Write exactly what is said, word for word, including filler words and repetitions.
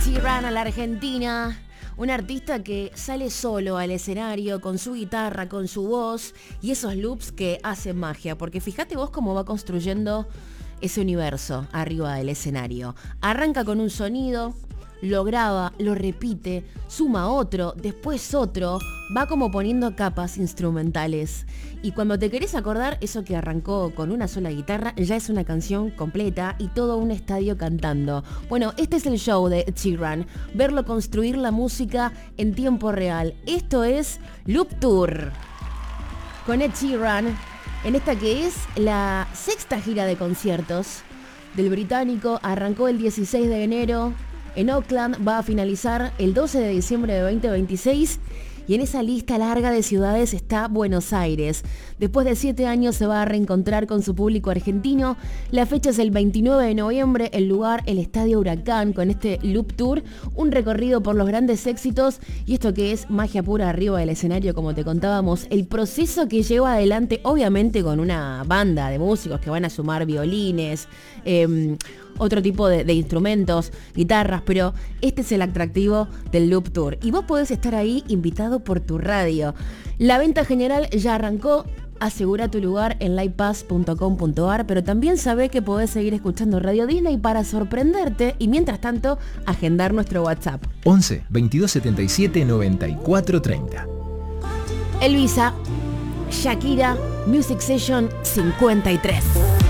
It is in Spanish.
Sheeran a la Argentina, un artista que sale solo al escenario con su guitarra, con su voz y esos loops que hacen magia, porque fíjate vos cómo va construyendo ese universo arriba del escenario. Arranca con un sonido, lo graba, lo repite, suma otro, después otro, va como poniendo capas instrumentales. Y cuando te querés acordar, eso que arrancó con una sola guitarra, ya es una canción completa y todo un estadio cantando. Bueno, este es el show de Ed Sheeran, verlo construir la música en tiempo real. Esto es Loop Tour. Con Ed Sheeran, en esta que es la sexta gira de conciertos del británico, arrancó el dieciséis de enero. En Auckland, va a finalizar el doce de diciembre de veinte veintiséis y en esa lista larga de ciudades está Buenos Aires. Después de siete años se va a reencontrar con su público argentino. La fecha es el veintinueve de noviembre, el lugar, el Estadio Huracán, con este Loop Tour, un recorrido por los grandes éxitos y esto que es magia pura arriba del escenario, como te contábamos, el proceso que lleva adelante, obviamente con una banda de músicos que van a sumar violines, eh, otro tipo de, de instrumentos, guitarras, pero este es el atractivo del Loop Tour. Y vos podés estar ahí invitado por tu radio. La venta general ya arrancó. Asegura tu lugar en livepass punto com punto a r, pero también sabé que podés seguir escuchando Radio Disney para sorprenderte y mientras tanto agendar nuestro WhatsApp. once, veintidós setenta y siete, noventa y cuatro treinta. Elvisa, Shakira, Music Session cincuenta y tres.